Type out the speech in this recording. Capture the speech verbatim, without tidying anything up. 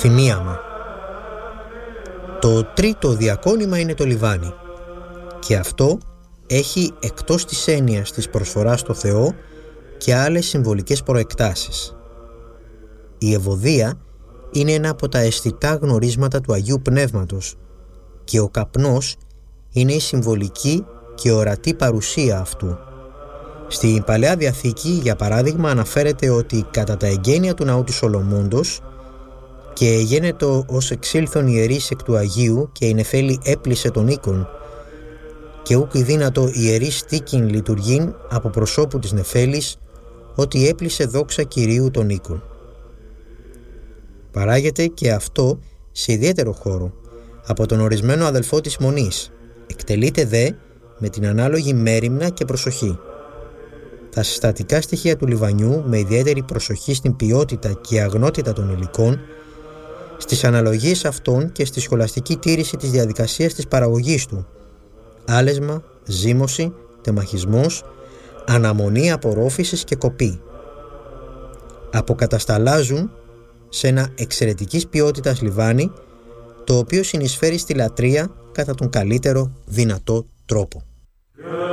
Θυμίαμα. Το τρίτο διακόνημα είναι το λιβάνι, και αυτό έχει εκτός της έννοιας της προσφοράς στο Θεό και άλλες συμβολικές προεκτάσεις. Η ευωδία είναι ένα από τα αισθητά γνωρίσματα του Αγίου Πνεύματος και ο καπνός είναι η συμβολική και ορατή παρουσία αυτού. Στην Παλαιά Διαθήκη, για παράδειγμα, αναφέρεται ότι κατά τα εγγένεια του ναού του Σολομώντος και γένετο ως εξήλθον ιερείς εκ του Αγίου και η νεφέλη έπλησε τον οίκον και ούκ δύνατο ιερείς στίκην λειτουργήν από προσώπου της νεφέλης ότι έπλησε δόξα Κυρίου τον οίκον. Παράγεται και αυτό σε ιδιαίτερο χώρο από τον ορισμένο αδελφό της Μονής, εκτελείται δε με την ανάλογη μέριμνα και προσοχή. Τα συστατικά στοιχεία του λιβανιού, με ιδιαίτερη προσοχή στην ποιότητα και αγνότητα των υλικών, στις αναλογίες αυτών και στη σχολαστική τήρηση της διαδικασίας της παραγωγής του, άλεσμα, ζύμωση, τεμαχισμός, αναμονή απορρόφησης και κοπή, αποκατασταλάζουν σε ένα εξαιρετικής ποιότητας λιβάνι, το οποίο συνεισφέρει στη λατρεία κατά τον καλύτερο δυνατό τρόπο.